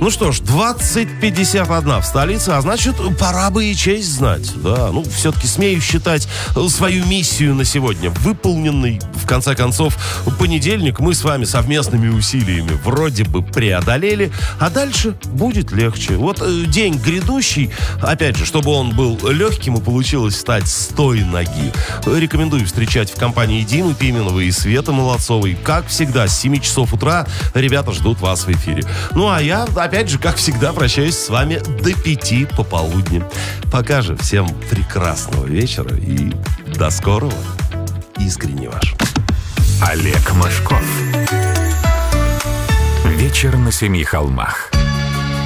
Ну что ж, 20:51 в столице, а значит, пора бы и честь знать. Да, ну, все-таки смею считать свою миссию на сегодня выполненной. В конце концов, понедельник мы с вами совместными усилиями вроде бы преодолели, а дальше будет легче. Вот день грядущий, опять же, чтобы он был легким и получилось встать с той ноги, рекомендую встречать в компании Димы Пименова и Светы Молодцовой. Как всегда, с 7 часов утра ребята ждут вас в эфире. Ну, а я, опять же, как всегда, прощаюсь с вами до 5 пополудни. Пока же всем прекрасного вечера и до скорого. Искренне ваш. Олег Мошков. Вечер на 7 холмах.